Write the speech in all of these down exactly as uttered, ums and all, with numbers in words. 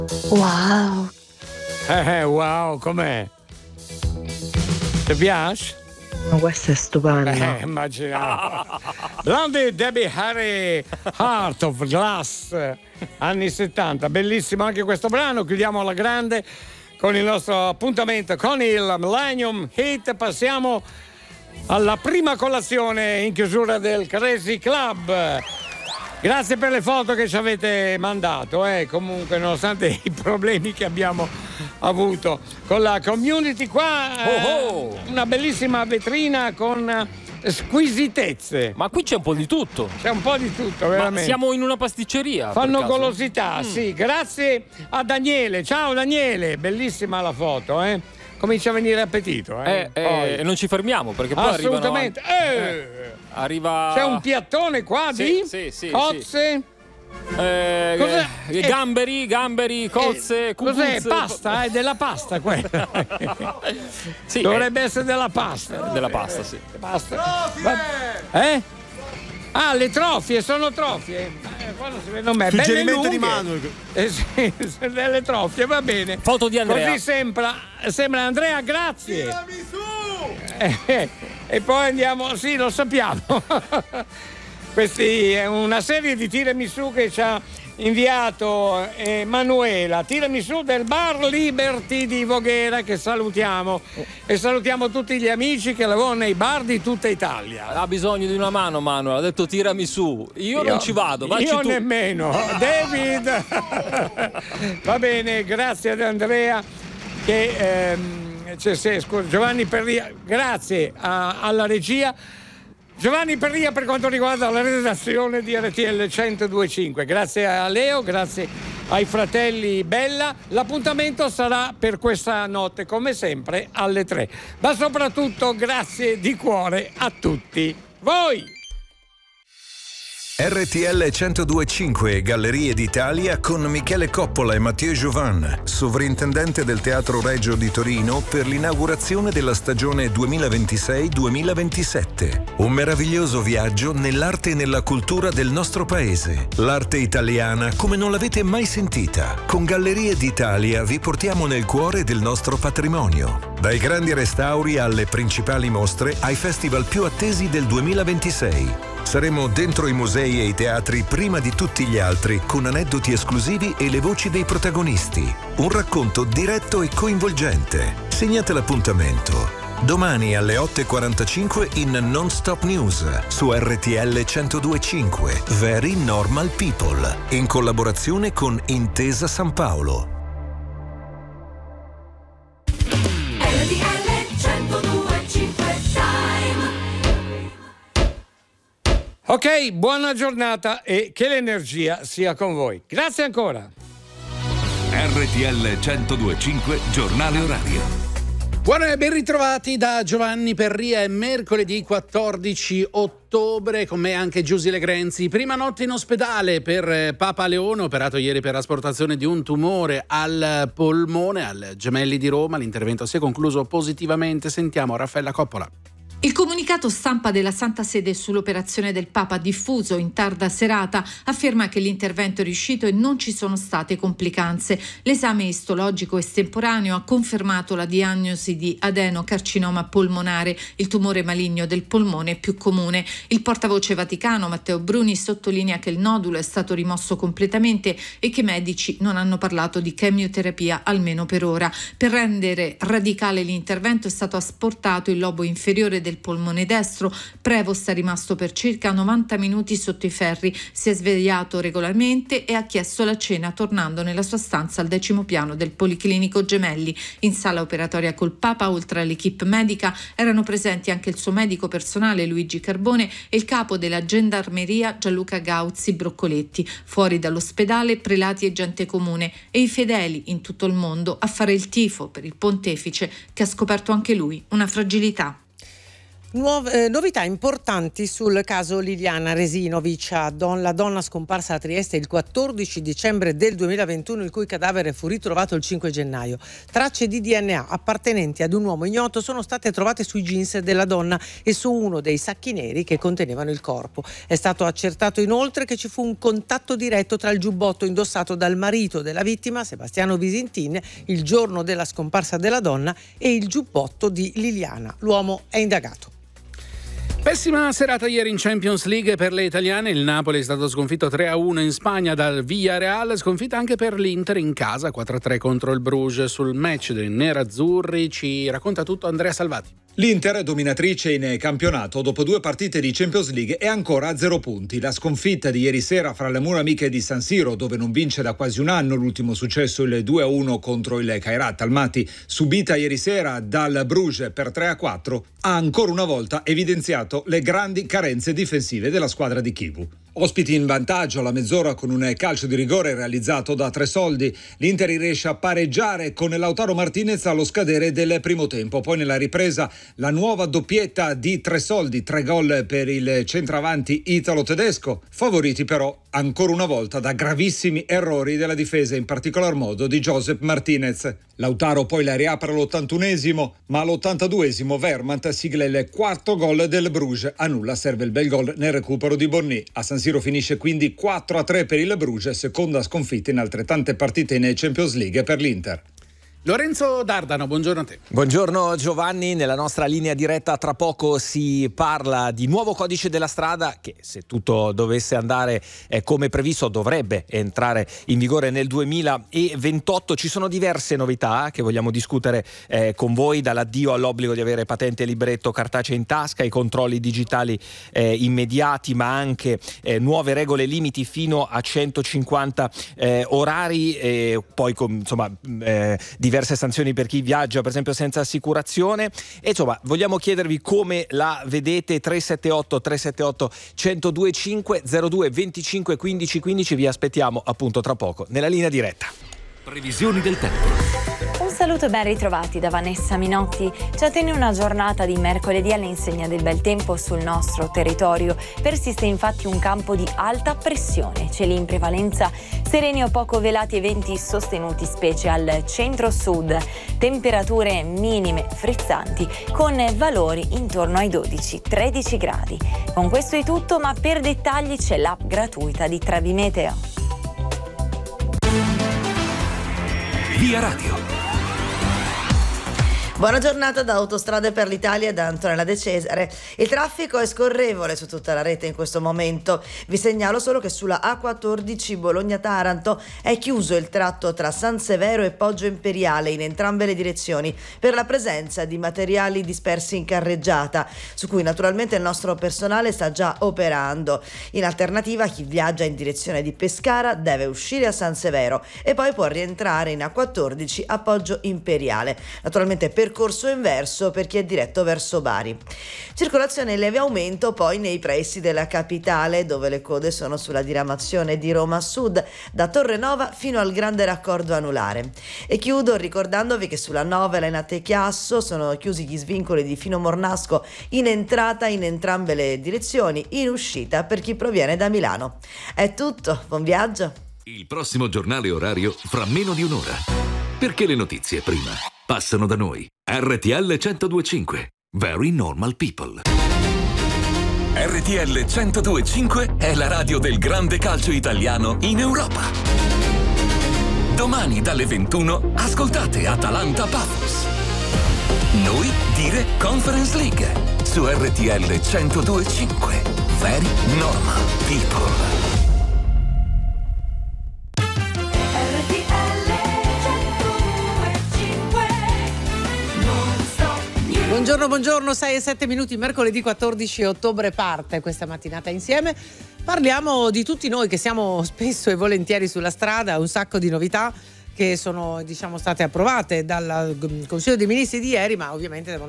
Wow. Eh, wow, com'è? Ti piace? Ma questo è stupendo. Eh, immaginavo. Blondie Debbie Harry, Heart of Glass, anni settanta. Bellissimo anche questo brano. Chiudiamo alla grande con il nostro appuntamento con il Millennium Hit. Passiamo alla prima colazione in chiusura del Crazy Club. Grazie per le foto che ci avete mandato, eh. Comunque, nonostante i problemi che abbiamo avuto con la community qua, eh, oh oh. una bellissima vetrina con squisitezze. Ma qui c'è un po' di tutto. C'è un po' di tutto, veramente. Ma siamo in una pasticceria. Fanno golosità, mm. sì. Grazie a Daniele. Ciao Daniele, bellissima la foto, eh. Comincia a venire appetito, eh. eh, eh non ci fermiamo perché poi assolutamente. arrivano. Eh. Eh, arriva. C'è un piattone qua di sì, sì, sì, cozze. Sì. Eh, cos'è? Eh, gamberi, gamberi, cozze, eh, cucuzze. Cos'è? Pasta? È della pasta quella. Sì, dovrebbe eh, essere della pasta. Della pasta, sì. Pasta. Eh? Ah, le trofie, sono trofie. Eh, quando si vedono me. Suggerimento di mano. Eh, sì, delle trofie, va bene. Foto di Andrea. Così sembra, sembra Andrea, grazie. Eh, eh, e poi andiamo, sì, lo sappiamo. Questi è una serie di tiramisù che ci ha inviato Emanuela, tiramisù del Bar Liberty di Voghera, che salutiamo e salutiamo tutti gli amici che lavorano nei bar di tutta Italia. Ha bisogno di una mano, Manuel, ha detto tiramisù. Io, io non ci vado, vacci io tu. nemmeno. David. Va bene, grazie ad Andrea che ehm, cioè, se, scusa, Giovanni Perria, grazie a, alla regia. Giovanni Perria per quanto riguarda la redazione di R T L centodue e cinque. Grazie a Leo, grazie ai fratelli Bella. L'appuntamento sarà per questa notte, come sempre, alle tre. Ma soprattutto grazie di cuore a tutti voi. R T L centodue e cinque Gallerie d'Italia con Michele Coppola e Mathieu Jovan, sovrintendente del Teatro Regio di Torino, per l'inaugurazione della stagione duemilaventisei duemilaventisette. Un meraviglioso viaggio nell'arte e nella cultura del nostro paese. L'arte italiana come non l'avete mai sentita. Con Gallerie d'Italia vi portiamo nel cuore del nostro patrimonio. Dai grandi restauri alle principali mostre, ai festival più attesi del duemilaventisei. Saremo dentro i musei e i teatri prima di tutti gli altri, con aneddoti esclusivi e le voci dei protagonisti. Un racconto diretto e coinvolgente. Segnate l'appuntamento. Domani alle otto e quarantacinque in Non Stop News su R T L centodue e cinque. Very Normal People. In collaborazione con Intesa San Paolo. Ok, buona giornata e che l'energia sia con voi. Grazie ancora. R T L centodue e cinque, giornale orario. Buona e ben ritrovati da Giovanni Perria. È mercoledì quattordici ottobre, con me anche Giusy Legrenzi. Prima notte in ospedale per Papa Leone, operato ieri per asportazione di un tumore al polmone al Gemelli di Roma. L'intervento si è concluso positivamente. Sentiamo Raffaella Coppola. Il comunicato stampa della Santa Sede sull'operazione del Papa, diffuso in tarda serata, afferma che l'intervento è riuscito e non ci sono state complicanze. L'esame istologico estemporaneo ha confermato la diagnosi di adenocarcinoma polmonare, il tumore maligno del polmone più comune. Il portavoce vaticano Matteo Bruni sottolinea che il nodulo è stato rimosso completamente e che i medici non hanno parlato di chemioterapia almeno per ora. Per rendere radicale l'intervento è stato asportato il lobo inferiore del polmone destro. Prevost è rimasto per circa novanta minuti sotto i ferri, si è svegliato regolarmente e ha chiesto la cena tornando nella sua stanza al decimo piano del Policlinico Gemelli. In sala operatoria col Papa, oltre all'equipe medica, erano presenti anche il suo medico personale Luigi Carbone e il capo della gendarmeria Gianluca Gauzzi Broccoletti. Fuori dall'ospedale prelati e gente comune e i fedeli in tutto il mondo a fare il tifo per il pontefice che ha scoperto anche lui una fragilità. Nuove, eh, novità importanti sul caso Liliana Resinovic, don, la donna scomparsa a Trieste il quattordici dicembre del duemilaventuno, il cui cadavere fu ritrovato il cinque gennaio. Tracce di D N A appartenenti ad un uomo ignoto sono state trovate sui jeans della donna e su uno dei sacchi neri che contenevano il corpo. È stato accertato inoltre che ci fu un contatto diretto tra il giubbotto indossato dal marito della vittima, Sebastiano Visintin, il giorno della scomparsa della donna, e il giubbotto di Liliana. L'uomo è indagato. Pessima serata ieri in Champions League per le italiane. Il Napoli è stato sconfitto tre a uno in Spagna dal Villarreal, sconfitta anche per l'Inter in casa quattro a tre contro il Bruges. Sul match dei nerazzurri ci racconta tutto Andrea Salvati. L'Inter è dominatrice in campionato dopo due partite di Champions League e ancora a zero punti. La sconfitta di ieri sera fra le mura amiche di San Siro, dove non vince da quasi un anno, l'ultimo successo il due a uno contro il Kairat Almaty, subita ieri sera dal Bruges per tre a quattro, ha ancora una volta evidenziato le grandi carenze difensive della squadra di Chivu. Ospiti in vantaggio alla mezz'ora con un calcio di rigore realizzato da Tresoldi, l'Inter riesce a pareggiare con Lautaro Martinez allo scadere del primo tempo. Poi nella ripresa la nuova doppietta di Tresoldi, tre gol per il centravanti italo-tedesco, favoriti però ancora una volta da gravissimi errori della difesa, in particolar modo di Josep Martinez. Lautaro poi la riapre all'ottantunesimo, ma all'ottantaduesimo Vermont sigla il quarto gol del Bruges. A nulla serve il bel gol nel recupero di Bonny. A San Siro finisce quindi quattro a tre per il Bruges, seconda sconfitta in altrettante partite in Champions League per l'Inter. Lorenzo Dardano, buongiorno a te. Buongiorno Giovanni, nella nostra linea diretta tra poco si parla di nuovo codice della strada che, se tutto dovesse andare eh, come previsto, dovrebbe entrare in vigore nel duemilaventotto. Ci sono diverse novità che vogliamo discutere eh, con voi, dall'addio all'obbligo di avere patente e libretto cartaceo in tasca, i controlli digitali eh, immediati, ma anche eh, nuove regole limiti fino a centocinquanta eh, orari, e poi com, insomma eh, diverse sanzioni per chi viaggia per esempio senza assicurazione. E insomma vogliamo chiedervi come la vedete. Tre sette otto tre sette otto uno zero due cinque zero due venticinque quindici quindici. Vi aspettiamo appunto tra poco nella linea diretta. Previsioni del tempo. Un saluto e ben ritrovati da Vanessa Minotti. Ci attende una giornata di mercoledì all'insegna del bel tempo sul nostro territorio. Persiste infatti un campo di alta pressione, cieli in prevalenza sereni o poco velati e venti sostenuti specie al centro-sud. Temperature minime frizzanti con valori intorno ai dodici tredici gradi. Con questo è tutto, ma per dettagli c'è l'app gratuita di Trebi Meteo. Via Radio. Buona giornata da Autostrade per l'Italia e da Antonella De Cesare. Il traffico è scorrevole su tutta la rete in questo momento. Vi segnalo solo che sulla A quattordici Bologna-Taranto è chiuso il tratto tra San Severo e Poggio Imperiale in entrambe le direzioni per la presenza di materiali dispersi in carreggiata, su cui naturalmente il nostro personale sta già operando. In alternativa, chi viaggia in direzione di Pescara deve uscire a San Severo e poi può rientrare in A quattordici a Poggio Imperiale. Naturalmente per percorso inverso per chi è diretto verso Bari. Circolazione in lieve aumento poi nei pressi della capitale, dove le code sono sulla diramazione di Roma Sud, da Torrenova fino al grande raccordo anulare. E chiudo ricordandovi che sulla Novella in Ate Chiasso sono chiusi gli svincoli di Fino Mornasco in entrata in entrambe le direzioni, in uscita per chi proviene da Milano. È tutto, buon viaggio! Il prossimo giornale orario fra meno di un'ora. Perché le notizie prima passano da noi. R T L centodue e cinque. Very Normal People. R T L centodue e cinque è la radio del grande calcio italiano in Europa. Domani dalle ventuno ascoltate Atalanta Pafos. Noi dire Conference League su R T L centodue e cinque. Very Normal People. Buongiorno, buongiorno, sei e sette minuti, mercoledì quattordici ottobre parte questa mattinata insieme. Parliamo di tutti noi che siamo spesso e volentieri sulla strada, un sacco di novità che sono diciamo state approvate dal Consiglio dei Ministri di ieri, ma ovviamente devono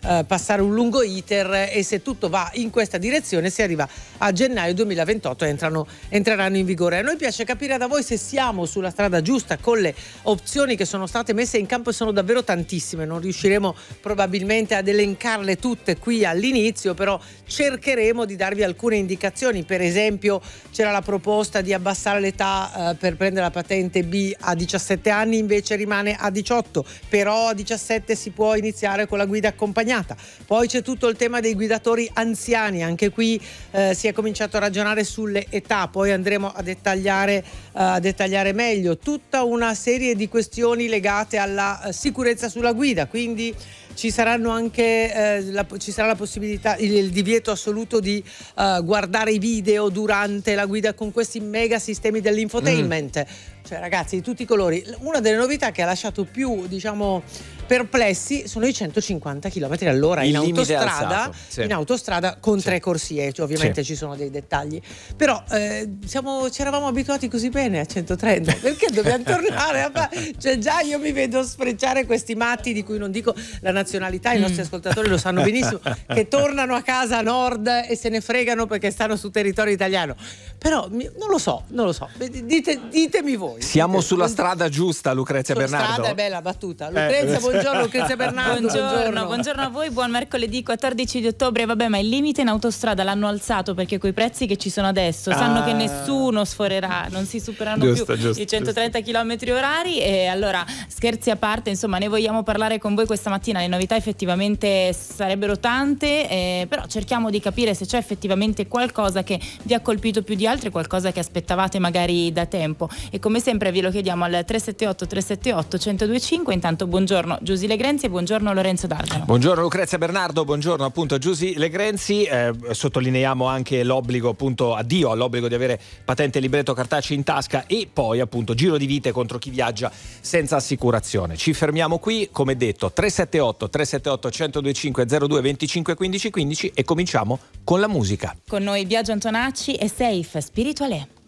eh, passare un lungo iter e se tutto va in questa direzione si arriva a gennaio duemilaventotto e entrano, entreranno in vigore. A noi piace capire da voi se siamo sulla strada giusta con le opzioni che sono state messe in campo e sono davvero tantissime, non riusciremo probabilmente ad elencarle tutte qui all'inizio, però cercheremo di darvi alcune indicazioni. Per esempio c'era la proposta di abbassare l'età eh, per prendere la patente B a diciassette anni, invece rimane a diciotto, però a diciassette si può iniziare con la guida accompagnata. Poi c'è tutto il tema dei guidatori anziani, anche qui eh, si è cominciato a ragionare sulle età, poi andremo a dettagliare, eh, a dettagliare meglio tutta una serie di questioni legate alla eh, sicurezza sulla guida, quindi ci saranno anche eh, la, ci sarà la possibilità, il, il divieto assoluto di uh, guardare i video durante la guida con questi mega sistemi dell'infotainment. Mm. Cioè ragazzi di tutti i colori. Una delle novità che ha lasciato più, diciamo, perplessi sono i centocinquanta chilometri all'ora in autostrada, sì. in autostrada con sì. tre corsie, cioè, ovviamente sì. ci sono dei dettagli, però eh, siamo, ci eravamo abituati così bene a centotrenta, perché dobbiamo tornare a fare? Cioè già io mi vedo sfrecciare questi matti di cui non dico la nazionalità, i nostri mm. ascoltatori lo sanno benissimo, che tornano a casa a nord e se ne fregano perché stanno su territorio italiano, però non lo so, non lo so, Dite, ditemi voi. Siamo dite, sulla strada giusta, Lucrezia sulla Bernardo. Strada è bella battuta. Lucrezia, eh. buongiorno Lucrezia Bernardo. Buongiorno, buongiorno, buongiorno a voi, buon mercoledì quattordici di ottobre. Vabbè, ma il limite in autostrada l'hanno alzato perché coi prezzi che ci sono adesso ah. sanno che nessuno sforerà, non si superano giusto, più giusto, i centotrenta chilometri orari. E allora, scherzi a parte, insomma, ne vogliamo parlare con voi questa mattina. Le novità effettivamente sarebbero tante, eh, però cerchiamo di capire se c'è effettivamente qualcosa che vi ha colpito più di altri, qualcosa che aspettavate magari da tempo. E come sempre ve lo chiediamo al tre sette otto tre sette otto uno zero due cinque. Intanto buongiorno Giusy Legrenzi e buongiorno Lorenzo D'Argano. Buongiorno Lucrezia Bernardo, buongiorno appunto Giusy Legrenzi. Eh, sottolineiamo anche l'obbligo, appunto, addio all'obbligo di avere patente e libretto cartaceo in tasca e poi appunto giro di vite contro chi viaggia senza assicurazione. Ci fermiamo qui, come detto, tre sette otto tre sette otto uno zero due cinque zero due venticinque quindici quindici e cominciamo con la musica. Con noi Biagio Antonacci e Safe Spirituale.